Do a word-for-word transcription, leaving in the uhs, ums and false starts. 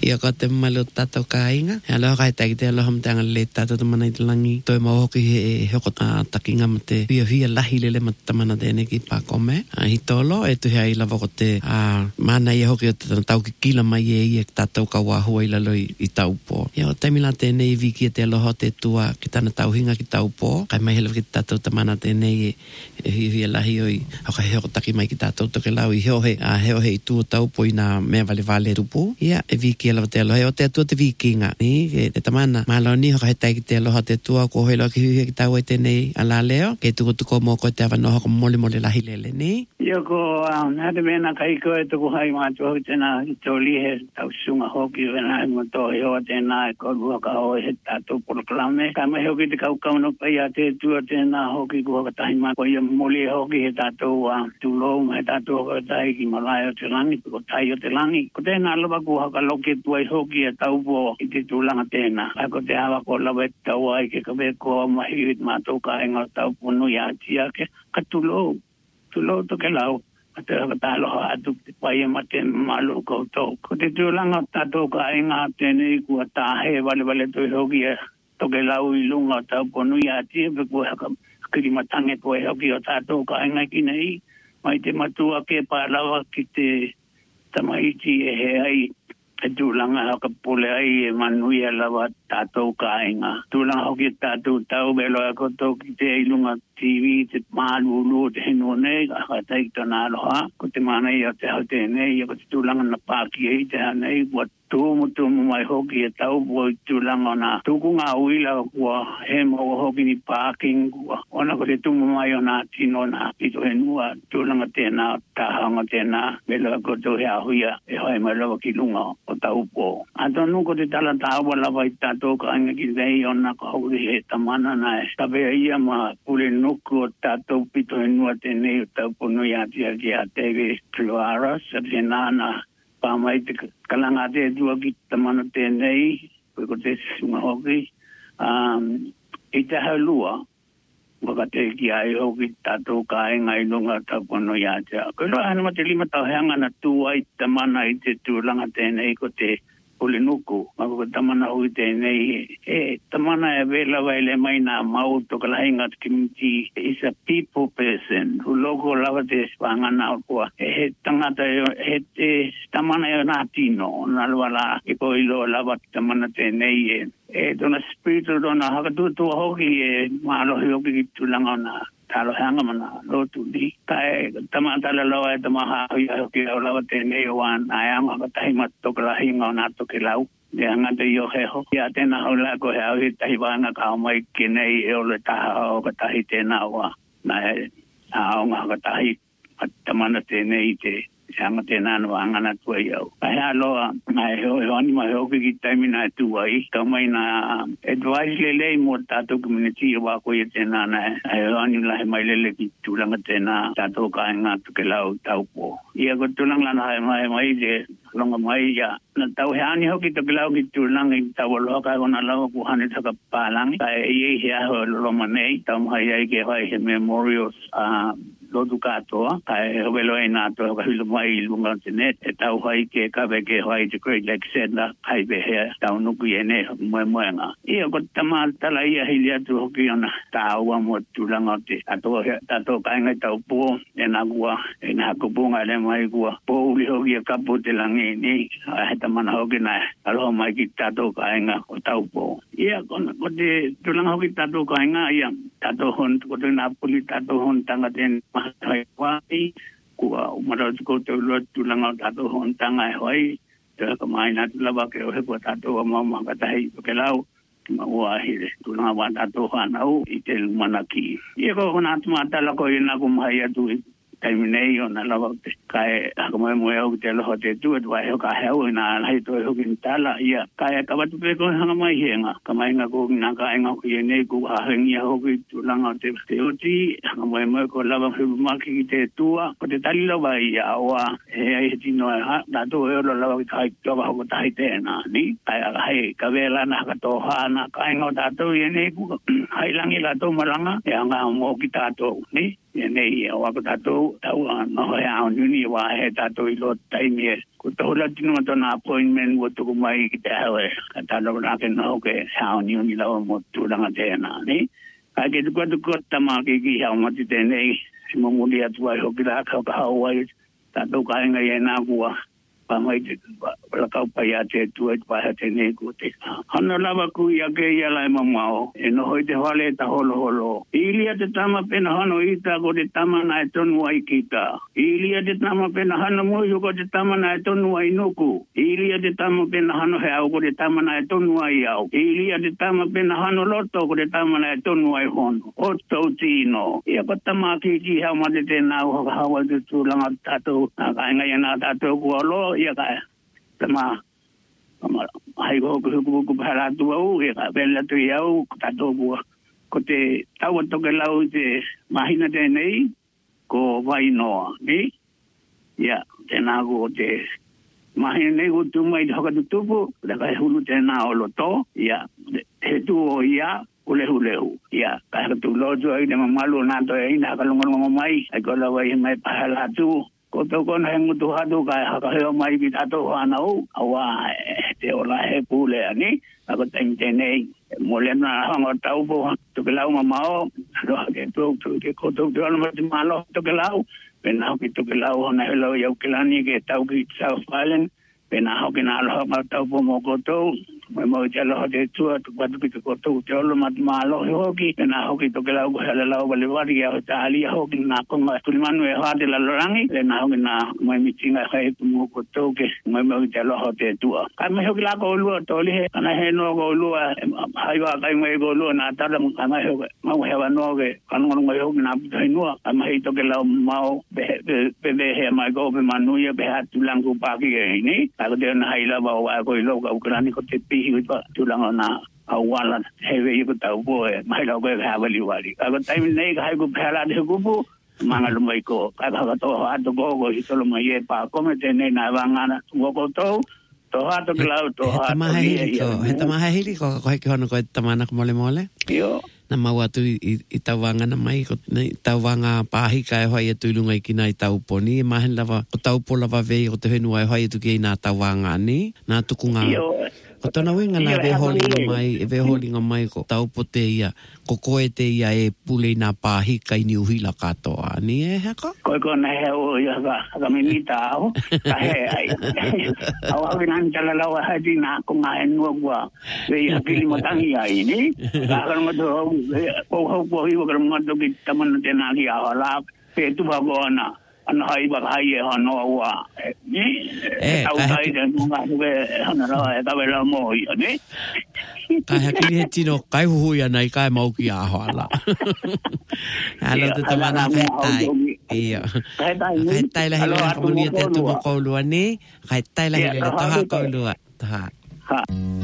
Ia ko te malu tato ka inga. Ia loa kai taki te aloha mte anga le tato te mana i te langi. Toi ma hoki he hoko ta takinga ma te pia hia lahi lele ma te mana tēne ki pākome. Hi tolo e tuhi ai lava ko te mana ia hoki o te tau ki kila mai e ia ki tātou ka wahua i lalo i taupo. Ia o taimila tēne i viki e te aloha te tua ki tana tauhinga ki taupo. Kai mai helewa ki tātou te mana tēne i e hia hia lahi oi. Hau kai hoko taki mai ki tātou toke lau i heo he a heo he i tua taupo i nā mea vale vale rupu. Ia e viki e lava te aloha. E o te atua te vikinga. Ni e te tamana. Malo ni hoka he taiki te aloha te tua ko hoi loa ki hui ki tau e tēnei a la leo. Ke tuko tuko mō ko te awanoha ko mole mole lahi lele ni. Ia ko nā te mena kai koe tuku hai mātua hoki tēnā i tōli he tau sunga hoki wena he mato he hoa tēnā e korua ka hoi he tātou poloklame. Ka mai hoki te kau kauno pai a te tua tēnā hoki kua ka tahi mā ko ia mole hoki he tātou tūlou he tātou hoka tahi ki malai o te langi ko tahi o te langi. Ko tēnā lawa kua ka loke tuai hoki e taupo i te tūlanga tēnā. Ai ko te hawa ko lawa e tau ai ke kawe ko mahi i mātou ka enga taupo nui a tia ke ka tūlou. Tūlou toke lau. Te haka tāloha atu te pai e mate malu koutou. Ko te tūlanga tātou ka enga tēnei kua tāhe wale wale tui hoki e toke lau i lunga taupo nui a tia pe kua haka kirimatange koe hoki o tātou ka enga ki nei. Mai te matua ke pālawa ki te tamaiti e he ai. E tūlanga haka pole ai e manui e lawa tātou ka enga. Tūlanga hoki tātou tau belo e koto ki te ilunga T V, te mālulu, te henu nei, ka taiki tana aloha. Ko te mana i a te hau tēnei, ko te tūlanga na pāki e i te hanei, kua tūmu tūmu mai hoki e tau po i tūlanga na tuku ngā uila kua he mau hoki ni pāking kua. Ona ko te tūmu mai o nā tino nā pito henua, tūlanga tēnā, tāhanga tēnā, belo e koto he ahuia e hoi mai lawa ki lunga o tau po. Anto nuko te tala tāua lawa i tātou ka anga ki lei ona ka hauri he tamana na e. Tabe ia ma pule nuku o tātou pito henua tēnei o tau pono i atia ki a David Kluara, sa tēnā na pāmai te kalanga te tua ki tamana tēnei, koe ko te sunga hoki, um, i te haulua, waka te ki ai hoki tātou ka enga i lunga tau pono i atia. Koe loa hanama te lima tau heanga na tua i tamana i te tūlanga tēnei ko te pule nuku, mako ko tamana hui tēnei, e tamana e vela waile mai nā mau toka lahinga te community is a people person, hu loko lawa te spangana o kua, e he tangata e te tamana e nā tino, nā lua la, e ko ilo lawa te tamana tēnei e, e tona spiritu tona hakatutua hoki e mālohi hoki ki tūlanga o nā talo hanga mana lotu ni kai tama tala lawa e tama haui a hoki au lawa tēnei o an ayanga ka tahi matoka la hinga o nā toke lau e anga te io heho ia tēnā hau la ko he au hi tahi wāna ka au mai ki nei e ole taha o ka tahi tēnā wa na e aonga ka tahi tamana tēnei te anga tēnā no angana tua iau. Kai aloa, nai heo heo anima heo ki taimina e tua i, ka mai na advice lelei mo tātou community e wako i tēnā na heo anima he mai lele ki tūlanga tēnā tātou ka inga tuke lau taupo. Ia ko tūlanga na hai mai mai te longa mai ia. Na tau he ani hoki tuke lau ki tūlanga i tau aloha kai kona lau ku hane taka pālangi. Kai iei he aho loma nei, tau mai ai ke hai he memorials a lotu katoa, kai hawelo e nā toa ka hilo mai i lunga te net, e tau hai ke kawe ke hai te Great Lake Center, kai be hea tau nuku e ne moe moe ngā. Ia ko tama tala ia hili atu hoki ona tāua mo tūlanga o te atoa tato kaingai tau pō, e nā kua, e nā kupunga le mai kua, pōuli hoki e kapu te langi ni, he tamana hoki nā aloha mai ki tato kainga o tau pō. Ia ko te tūlanga hoki tato kainga, ia tato hon, ko te nā puli tato hon tanga tēn hai wai kua umara ko te lo tulanga tato hon tanga hai te ka mai na lava ke o he ko tato ma ma ka tai ke lau ma wa hile tulanga wa tato hanau i te manaki e ko na tuma tala ko ina ko mai atu taimnei ona lava te kai ka mai mo au te lo te tu e vai ka hau na lai to ho kin tala ia kai ka watu pe ko hanga mai henga ka mai nga ko na ka nga ko nei ku ha hengi ho ki tulanga te te oti hanga mai mo ko lava hu ma ki te tua ko te tali lava ia wa e ai ti no ha na to e lo lava kai to ba ho tai te na ni kai ai ka vela na ka to ha na kai nga ta to ye nei ku hai langi la to malanga e nga mo ki ta to ni nei o ako tatou tau no he au ni wa he tatou I lo taimi ko tola tino to na appointment wo to mai ki te hawe ta lo na ke no ke au ni ni la mo tu la te na ni ka ke ko ko tama ke ki ha mo ti te nei mo mo dia tu ai ho ki la ka ka wa tatou ka nga ye na ku pa mai te la ka pa ya te tu e pa te nei ko te ana lava ku ya ke ya la mamao e no hoi te hale ta holo holo ilia te tama pena hano ita ko te tama na e tonu ai kita ilia te tama pena hano mo ko te tama na e tonu ai nuku ilia te tama pena hano he au ko te tama na e tonu ai au ilia te tama pena hano loto ko te tama na e tonu ai hono o to tino ia ko tama ki ki ha ma te na ho ha wa te tu langa tato ka nga ya na tato ko lo ia ka tama ai go ko ko ko para tu au e ka bella tu iau ta to ko ko te tau to ke lau te mahina te nei ko vai no ni ya te na go te mahina nei go tu mai ho ka tu tu da ka hulu te na o lo to ya he tu o ya o le hulu ya ka tu lo jo ai de malu na to ai na ka lo ngo mai ai ko la vai mai pa la tu ko to ko na ngu tu ha do ka ha ka he mai ki ta to ha na o awa te ola he pule ani ako teng tenei mole na hanga tau po to ke lau mamao ro ke to to ke ko to to no malo to ke lau pena ki to ke lau na hello yo ke lani ke tau ki South Island pena ho ke na lo ma tau po mo ko to mo mo ja lo de tu to pa to ki ko to to lo ma malo ho ki pena ho ki to ke lau ko hala lau bale wari ya ta ali ho ki na ko ma tulimanu e ha de la lorangi pena ho na mo mi tinga hai mo ko to ke mo mo ja lo ho de tu ka me ho ki la ko lu to li ana he no ko lu ai wa kai mo ko lu na ta mo ka ho ma ho wa no ke ka no mo ho na pu no ama he to ke lau mau be be be he ma go be manu ye be ha tu lang ko pa ki ni ka ko de na hai la ba wa ko lo ka ukra ni ko te pi hi ba tu lang na awala he we ko ta bo e mai lo ko ha ba li wa ri ka ko time nei ka ko phela de ko bu manga lo mai ko ka ka to ha to go go hi to lo mai e pa ko me te nei na ba ngana go ko to to ha to klau to ha to ma he ko he ta ma he ko ko he ko no ko ta mana ko mole mole yo na maua tu i tawanga na mai ko nei tawanga pahi kai hoi e tuilunga i kina i taupo ni mahen lava o taupo lava vei o te henua e hoi e tu kei nā tawanga ni nā tukunga o tana winga nā veholinga mai e veholinga mai ko taupo te ia ko koe te ia e pule nā pahi kai ni uhila katoa ni e heka koe ko na he o ia ka ka me mita au ka he ai au au nan tala lawa hadi na ko nga e nua kua vei hakili matangi ai ni ka ka ma to o ho ko i ko ma to ki taman te na ki ala pe tu ba go na ana hai ba hai e ha no wa ni e au tai de nga ke ana ra e ka vela mo i ni kai hakili he tino kai hu ya nai kai mau ki a hala alo te tamana fetai ia kai tai la hele ko ni te tu mo ko lu ani kai tai la hele to ha ko lu ha ha